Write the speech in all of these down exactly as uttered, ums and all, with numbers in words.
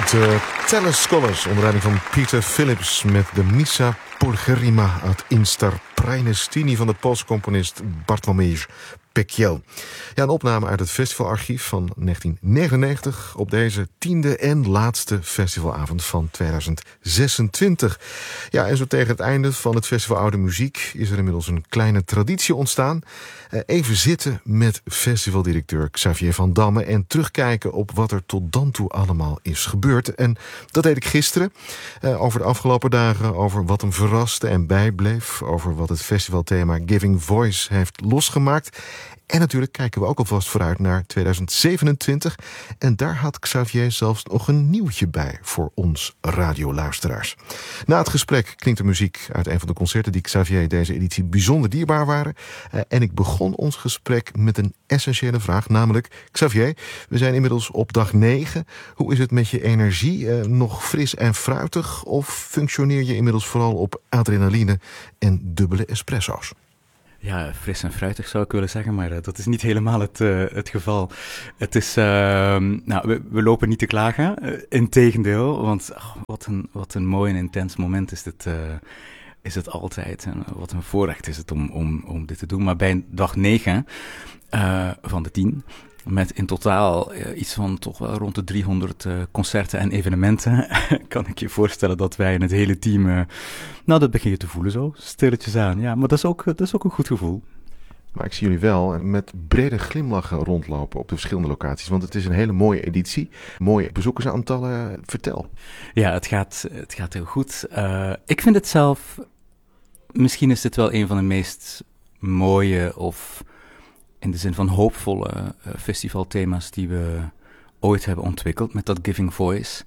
De Telescholars onder leiding van Peter Phillips met de Missa Pulcherrima uit Instar Praenestini van de Poolse componist Bartłomiej Pekiel. Ja, een opname uit het festivalarchief van negentien negenennegentig op deze tiende en laatste festivalavond van tweeduizend zesentwintig. Ja, en zo tegen het einde van het festival Oude Muziek is er inmiddels een kleine traditie ontstaan. Even zitten met festivaldirecteur Xavier van Damme en terugkijken op wat er tot dan toe allemaal is gebeurd. En dat deed ik gisteren, over de afgelopen dagen, over wat hem verraste en bijbleef, over wat het festivalthema Giving Voice heeft losgemaakt. En natuurlijk kijken we ook alvast vooruit naar tweeduizend zevenentwintig. En daar had Xavier zelfs nog een nieuwtje bij voor ons radioluisteraars. Na het gesprek klinkt de muziek uit een van de concerten die Xavier deze editie bijzonder dierbaar waren. En ik begon ons gesprek met een essentiële vraag, namelijk: Xavier, we zijn inmiddels op dag negen. Hoe is het met je energie? Nog fris en fruitig? Of functioneer je inmiddels vooral op adrenaline en dubbele espresso's? Ja, fris en fruitig zou ik willen zeggen, maar uh, dat is niet helemaal het, uh, het geval. Het is, uh, nou, we, we lopen niet te klagen, uh, integendeel, want oh, wat, een, wat een mooi en intens moment is dit, uh, is het altijd. En wat een voorrecht is het om, om, om dit te doen. Maar bij dag negen uh, van de tien, met in totaal uh, iets van toch wel rond de driehonderd uh, concerten en evenementen, kan ik je voorstellen dat wij in het hele team, uh, nou dat begin je te voelen zo, stilletjes aan. Ja, maar dat is ook, dat is ook een goed gevoel. Maar ik zie jullie wel met brede glimlachen rondlopen op de verschillende locaties, want het is een hele mooie editie. Mooie bezoekersaantallen, vertel. Ja, het gaat, het gaat heel goed. Uh, ik vind het zelf, misschien is dit wel een van de meest mooie of in de zin van hoopvolle uh, festivalthema's die we ooit hebben ontwikkeld met dat Giving Voice.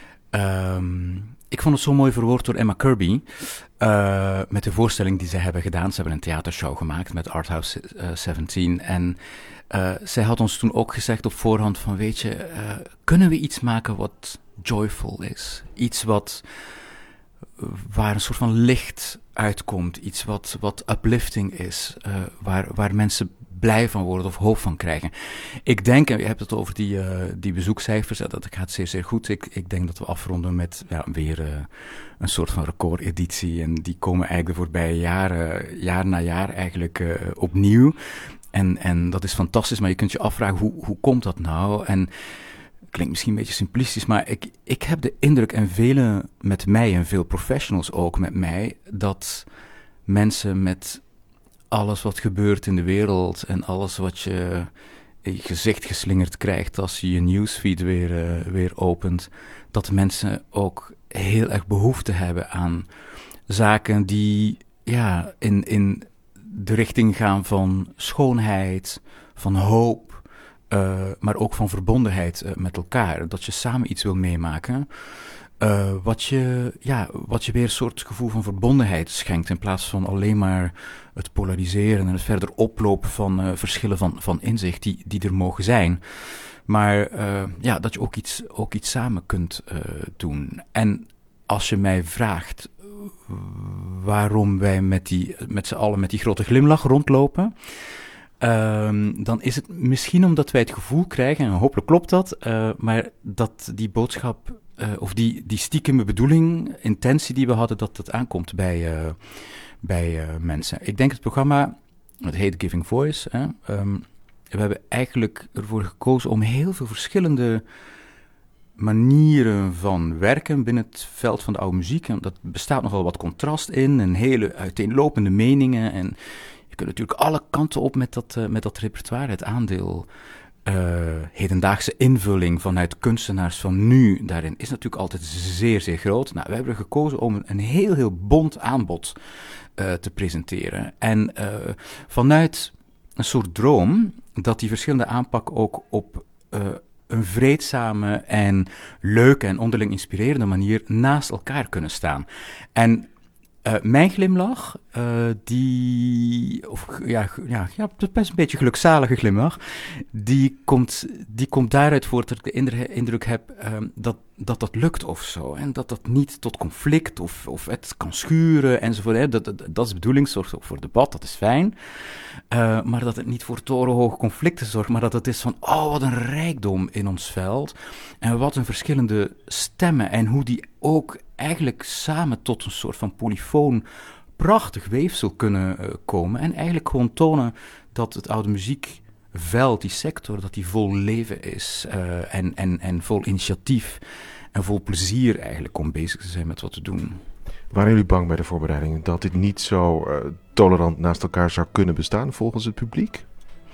Um, ik vond het zo mooi verwoord door Emma Kirby, uh, met de voorstelling die zij hebben gedaan. Ze hebben een theatershow gemaakt met Arthouse uh, zeventien. En uh, zij had ons toen ook gezegd op voorhand van, weet je, uh, kunnen we iets maken wat joyful is? Iets wat, waar een soort van licht uitkomt. Iets wat, wat uplifting is, uh, waar, waar mensen blij van worden of hoop van krijgen. Ik denk, en je hebt het over die, uh, die bezoekcijfers, ja, dat gaat zeer, zeer goed. Ik, ik denk dat we afronden met ja, weer uh, een soort van recordeditie. En die komen eigenlijk de voorbije jaren, jaar na jaar eigenlijk uh, opnieuw. En, en dat is fantastisch, maar je kunt je afvragen, hoe, hoe komt dat nou? En klinkt misschien een beetje simplistisch, maar ik, ik heb de indruk, en velen met mij en veel professionals ook met mij, dat mensen met alles wat gebeurt in de wereld en alles wat je in je gezicht geslingerd krijgt als je je newsfeed weer, uh, weer opent, dat mensen ook heel erg behoefte hebben aan zaken die ja, in, in de richting gaan van schoonheid, van hoop, uh, maar ook van verbondenheid uh, met elkaar. Dat je samen iets wil meemaken. Uh, wat, je, ja, wat je weer een soort gevoel van verbondenheid schenkt, in plaats van alleen maar het polariseren en het verder oplopen van uh, verschillen van, van inzicht die, die er mogen zijn. Maar uh, ja, dat je ook iets, ook iets samen kunt uh, doen. En als je mij vraagt waarom wij met, die, met z'n allen met die grote glimlach rondlopen, Um, dan is het misschien omdat wij het gevoel krijgen, en hopelijk klopt dat, uh, maar dat die boodschap, uh, of die, die stiekeme bedoeling, intentie die we hadden, dat dat aankomt bij, uh, bij uh, mensen. Ik denk het programma, het heet Giving Voice, hè, um, we hebben eigenlijk ervoor gekozen om heel veel verschillende manieren van werken binnen het veld van de oude muziek. En dat bestaat nogal wat contrast in, en hele uiteenlopende meningen, en je kunt natuurlijk alle kanten op met dat, uh, met dat repertoire. Het aandeel uh, hedendaagse invulling vanuit kunstenaars van nu daarin is natuurlijk altijd zeer, zeer groot. Nou, we hebben er gekozen om een heel, heel bont aanbod uh, te presenteren. En uh, vanuit een soort droom dat die verschillende aanpak ook op uh, een vreedzame en leuke en onderling inspirerende manier naast elkaar kunnen staan. En Uh, mijn glimlach, uh, die, of ja, ja, ja, best een beetje gelukzalige glimlach, die komt, die komt daaruit voort dat ik de indruk heb um, dat, dat dat lukt of zo. En dat dat niet tot conflict of, of het kan schuren enzovoort. Hè. Dat, dat, dat is de bedoeling, zorgt ook voor debat, dat is fijn. Uh, maar dat het niet voor torenhoge conflicten zorgt, maar dat het is van, oh, wat een rijkdom in ons veld. En wat een verschillende stemmen en hoe die ook eigenlijk samen tot een soort van polyfoon prachtig weefsel kunnen uh, komen. En eigenlijk gewoon tonen dat het oude muziekveld, die sector, dat die vol leven is uh, en, en, en vol initiatief en vol plezier eigenlijk om bezig te zijn met wat te doen. Waren jullie bang bij de voorbereidingen dat dit niet zo uh, tolerant naast elkaar zou kunnen bestaan volgens het publiek?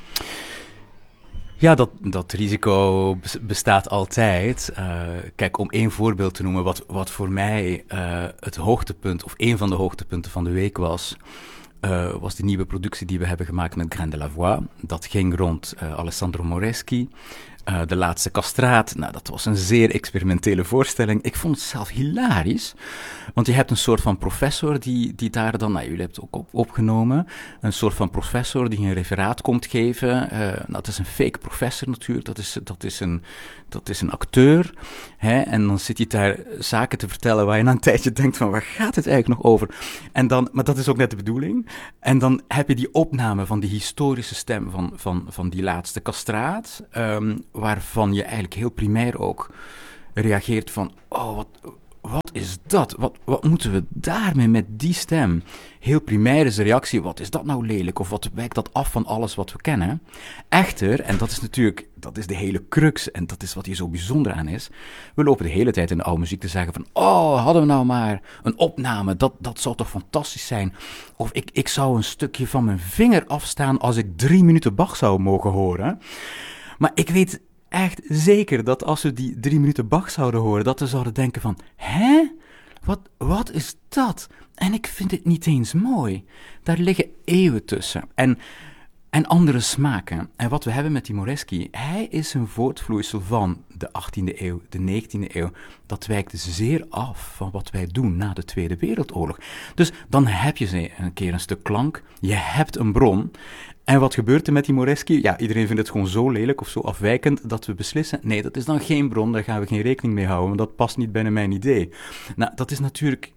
Ja, dat, dat risico bestaat altijd. Uh, kijk, om één voorbeeld te noemen, wat, wat voor mij uh, het hoogtepunt, of één van de hoogtepunten van de week was, uh, was de nieuwe productie die we hebben gemaakt met Grain de la Voix. Dat ging rond uh, Alessandro Moreschi. Uh, de laatste kastraat, nou, dat was een zeer experimentele voorstelling. Ik vond het zelf hilarisch, want je hebt een soort van professor die, die daar dan, nou, jullie hebben het ook op, opgenomen, een soort van professor die een referaat komt geven. Uh, nou, dat is een fake professor natuurlijk, dat is, dat is, een, dat is een acteur, hè? En dan zit hij daar zaken te vertellen waar je na een tijdje denkt van, waar gaat het eigenlijk nog over? En dan, maar dat is ook net de bedoeling. En dan heb je die opname van die historische stem van, van, van die laatste kastraat, um, waarvan je eigenlijk heel primair ook reageert van, oh, wat, wat is dat? Wat, wat moeten we daarmee met die stem? Heel primair is de reactie, wat is dat nou lelijk? Of wat wijkt dat af van alles wat we kennen? Echter, en dat is natuurlijk, dat is de hele crux en dat is wat hier zo bijzonder aan is, we lopen de hele tijd in de oude muziek te zeggen van, oh, hadden we nou maar een opname, dat, dat zou toch fantastisch zijn? Of ik, ik zou een stukje van mijn vinger afstaan als ik drie minuten Bach zou mogen horen. Maar ik weet echt zeker dat als we die drie minuten Bach zouden horen, dat we zouden denken van, hè? Wat, wat is dat? En ik vind het niet eens mooi. Daar liggen eeuwen tussen. En, en andere smaken. En wat we hebben met die Moreschi, hij is een voortvloeisel van de achttiende eeuw, de negentiende eeuw. Dat wijkt zeer af van wat wij doen na de Tweede Wereldoorlog. Dus dan heb je een keer een stuk klank, je hebt een bron. En wat gebeurt er met die Moreschi? Ja, iedereen vindt het gewoon zo lelijk of zo afwijkend dat we beslissen, nee, dat is dan geen bron, daar gaan we geen rekening mee houden, want dat past niet binnen mijn idee. Nou, dat is natuurlijk...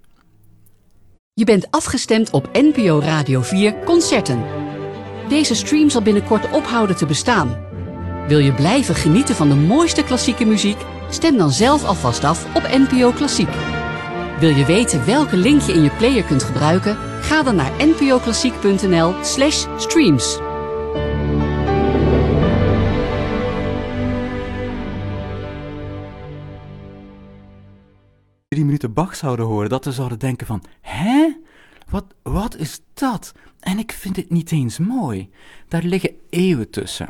Je bent afgestemd op N P O Radio vier Concerten. Deze stream zal binnenkort ophouden te bestaan. Wil je blijven genieten van de mooiste klassieke muziek? Stem dan zelf alvast af op N P O Klassiek. Wil je weten welke link je in je player kunt gebruiken? Ga dan naar npoklassiek.nl slash streams. Drie minuten Bach zouden horen, dat we zouden denken van, hè? Wat, wat is dat? En ik vind het niet eens mooi. Daar liggen eeuwen tussen.